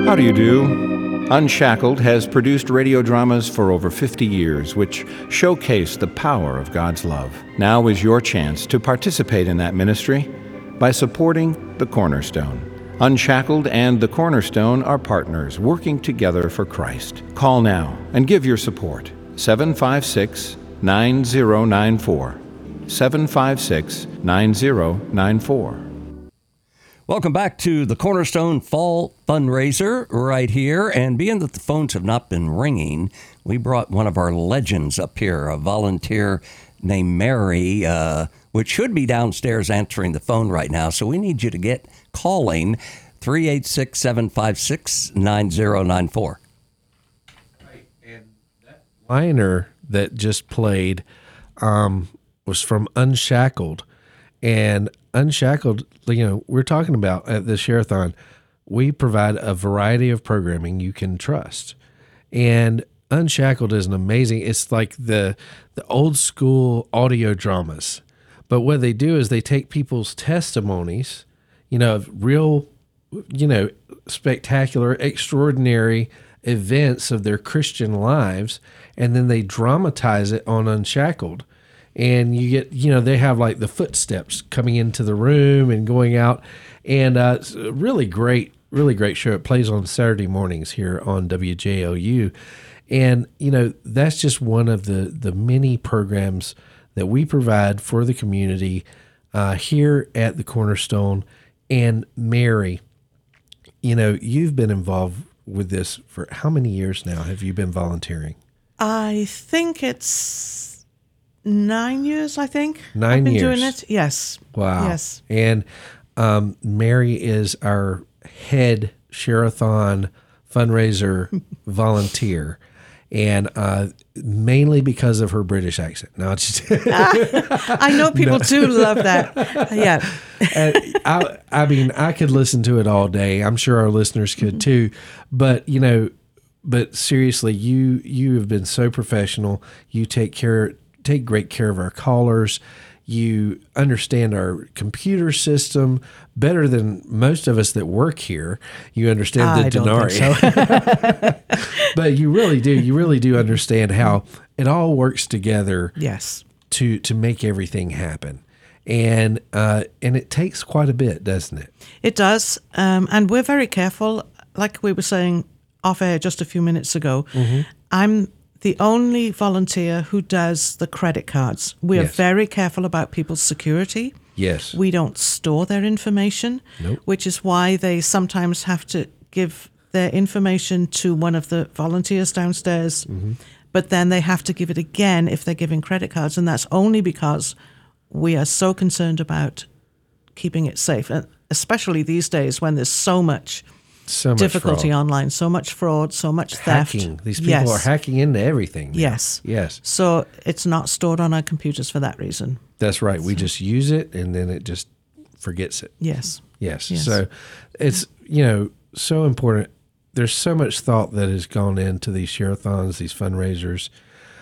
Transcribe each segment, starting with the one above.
How do you do? Unshackled has produced radio dramas for over 50 years, which showcase the power of God's love. Now is your chance to participate in that ministry by supporting The Cornerstone. Unshackled and The Cornerstone are partners working together for Christ. Call now and give your support. 756-9094. 756-9094. Welcome back to the Cornerstone Fall Fundraiser right here. And being that the phones have not been ringing, we brought one of our legends up here, a volunteer named Mary, which should be downstairs answering the phone right now. So we need you to get calling 386-756-9094. And that liner that just played was from Unshackled. And Unshackled, we're talking about at the Share-a-thon, we provide a variety of programming you can trust. And Unshackled is an amazing, it's like the old school audio dramas. But what they do is they take people's testimonies, of real, spectacular, extraordinary events of their Christian lives, and then they dramatize it on Unshackled. And you get, they have like the footsteps coming into the room and going out. And it's a really great show. It plays on Saturday mornings here on WJOU. And, that's just one of the many programs that we provide for the community here at the Cornerstone. And Mary, you've been involved with this for how many years now have you been volunteering? I think it's 9 years, I think. 9 years. I've been doing it. Yes. Wow. Yes. And Mary is our head Share-a-thon fundraiser volunteer. And mainly because of her British accent. No, it's just I know people do love that. Yeah. I could listen to it all day. I'm sure our listeners could too. But, but seriously, you have been so professional. You take great care of our callers. You understand our computer system better than most of us that work here. You understand the denarii. So. But you really do. You really do understand how it all works together. Yes. To make everything happen. And it takes quite a bit, doesn't it? It does. And we're very careful. Like we were saying off air just a few minutes ago, I'm the only volunteer who does the credit cards. We are very careful about people's security. Yes. We don't store their information, which is why they sometimes have to give their information to one of the volunteers downstairs. But then they have to give it again if they're giving credit cards. And that's only because we are so concerned about keeping it safe, and especially these days when there's so much difficulty fraud online, so much fraud, so much theft. Hacking. These people are hacking into everything now. Yes. So it's not stored on our computers for that reason. That's right. We just use it and then it just forgets it. Yes. So it's, so important. There's so much thought that has gone into these share-a-thons, these fundraisers,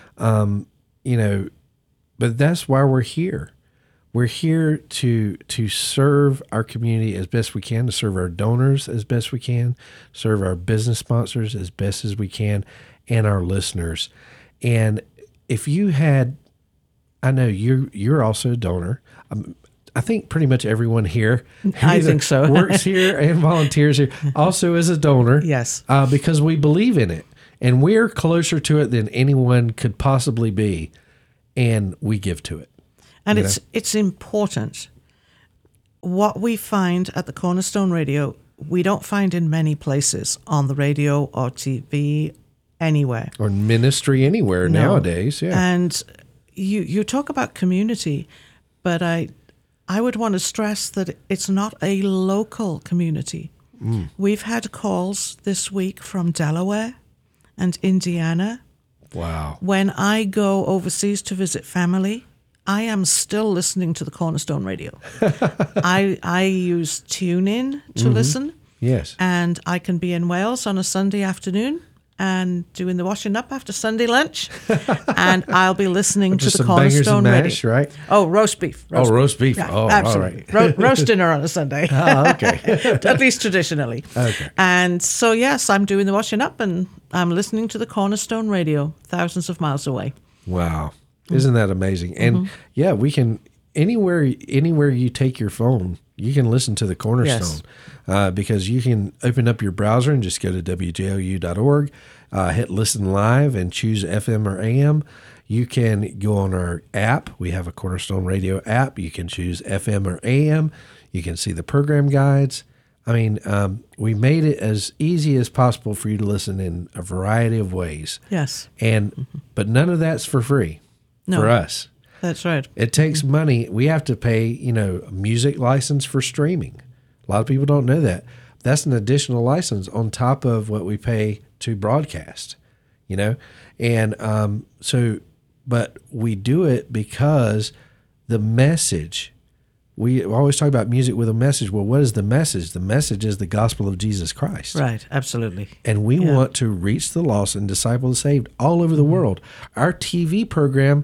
but that's why we're here. We're here to serve our community as best we can, to serve our donors as best we can, serve our business sponsors as best as we can, and our listeners. And if you had, I know you're also a donor. I think pretty much everyone here, I think so, works here and volunteers here, also is a donor. Yes, because we believe in it, and we're closer to it than anyone could possibly be, and we give to it. And it's important. What we find at the Cornerstone Radio, we don't find in many places on the radio or TV, anywhere. Or ministry anywhere nowadays, yeah. And you talk about community, but I would want to stress that it's not a local community. We've had calls this week from Delaware and Indiana. Wow. When I go overseas to visit family, I am still listening to the Cornerstone Radio. I use TuneIn to listen. Yes. And I can be in Wales on a Sunday afternoon, and doing the washing up after Sunday lunch, and I'll be listening to Just the some bangers Cornerstone and mash, Radio. right? Oh, roast beef. Roast beef. Yeah, Oh, absolutely. all right. Roast dinner on a Sunday. Oh, okay. At least traditionally. Okay. And so, yes, I'm doing the washing up, and I'm listening to the Cornerstone Radio, thousands of miles away. Wow. Isn't that amazing? And yeah, we can anywhere you take your phone, you can listen to the Cornerstone because you can open up your browser and just go to wjlu.org, hit listen live and choose FM or AM. You can go on our app. We have a Cornerstone Radio app. You can choose FM or AM. You can see the program guides. I mean, we made it as easy as possible for you to listen in a variety of ways. Yes. But none of that's for free for us. That's right. It takes money. We have to pay, a music license for streaming. A lot of people don't know that. That's an additional license on top of what we pay to broadcast, And but we do it because the message, we always talk about music with a message. Well, what is the message? The message is the gospel of Jesus Christ. Right, absolutely. And we want to reach the lost and disciple the saved all over the world. Our TV program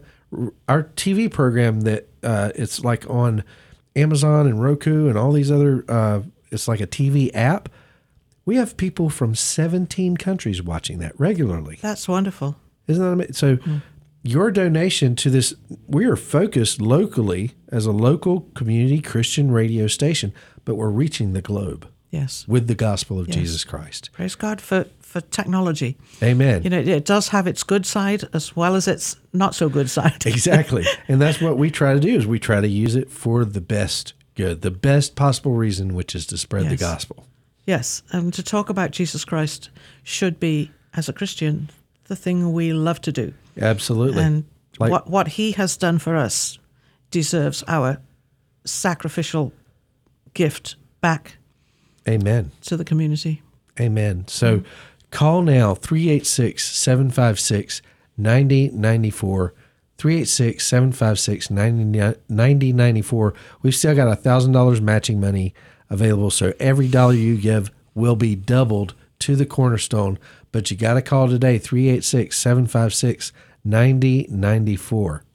that it's like on Amazon and Roku and all these other, it's like a TV app. We have people from 17 countries watching that regularly. That's wonderful. Isn't that amazing? So your donation to this, we are focused locally as a local community Christian radio station, but we're reaching the globe. Yes. With the gospel of Jesus Christ. Praise God for technology. Amen. It does have its good side as well as its not so good side. Exactly. And that's what we try to do, is we try to use it for the best good, the best possible reason, which is to spread the gospel. Yes. And to talk about Jesus Christ should be, as a Christian, the thing we love to do. Absolutely. And what he has done for us deserves our sacrificial gift back. Amen. To the community. Amen. So call now, 386-756-9094, 386-756-9094. We've still got $1,000 matching money available, so every dollar you give will be doubled to the Cornerstone. But you got to call today, 386-756-9094.